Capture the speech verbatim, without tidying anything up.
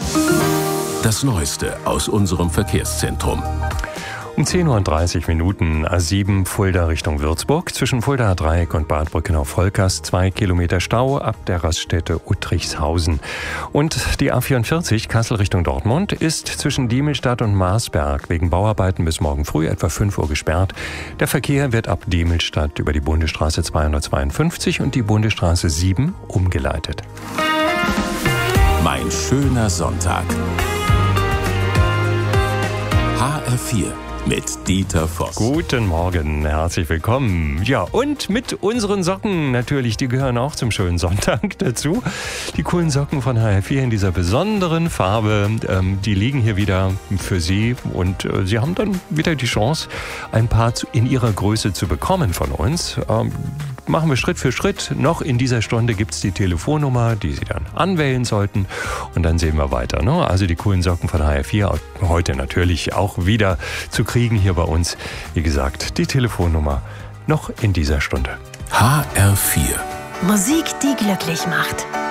Das Neueste aus unserem Verkehrszentrum. Um zehn Uhr dreißig Minuten A sieben Fulda Richtung Würzburg. Zwischen Fuldaer Dreieck und Bad Brückenau-Volkers zwei Kilometer Stau ab der Raststätte Uttrichshausen. Und die A vierundvierzig Kassel Richtung Dortmund ist zwischen Diemelstadt und Marsberg wegen Bauarbeiten bis morgen früh etwa fünf Uhr gesperrt. Der Verkehr wird ab Diemelstadt über die Bundesstraße zweihundertzweiundfünfzig und die Bundesstraße sieben umgeleitet. Mein schöner Sonntag. H R vier mit Dieter Voss. Guten Morgen, herzlich willkommen. Ja, und mit unseren Socken natürlich, die gehören auch zum schönen Sonntag dazu. Die coolen Socken von H R vier in dieser besonderen Farbe, ähm, die liegen hier wieder für Sie und äh, Sie haben dann wieder die Chance, ein paar zu, in Ihrer Größe zu bekommen von uns. Ähm, machen wir Schritt für Schritt. Noch in dieser Stunde gibt es die Telefonnummer, die Sie dann anwählen sollten und dann sehen wir weiter. Ne? Also die coolen Socken von H R vier heute natürlich auch wieder zu kriegen hier bei uns. Wie gesagt, die Telefonnummer noch in dieser Stunde. H R vier. Musik, die glücklich macht.